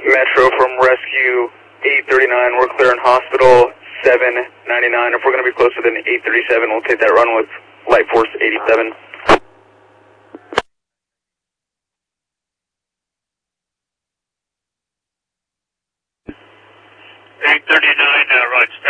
Metro from Rescue 839, we're clearing Hospital 799. If we're going to be closer than 837, we'll take that run with Light Force 87. 839, right